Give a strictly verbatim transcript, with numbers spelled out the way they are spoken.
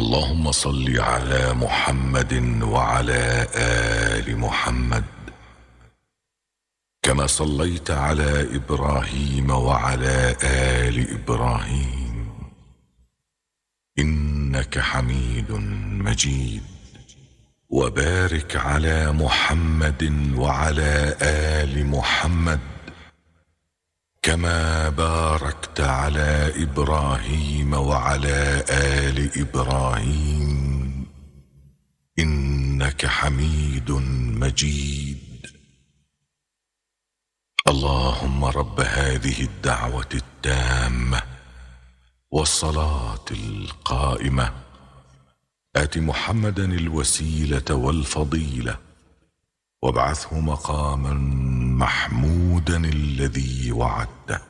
اللهم صل على محمد وعلى آل محمد كما صليت على إبراهيم وعلى آل إبراهيم إنك حميد مجيد. وبارك على محمد وعلى آل محمد كما باركت على إبراهيم وعلى آل إبراهيم إنك حميد مجيد. اللهم رب هذه الدعوة التامة والصلاة القائمة آت محمدا الوسيلة والفضيلة وابعثه مقاما محمودا الذي وعدته.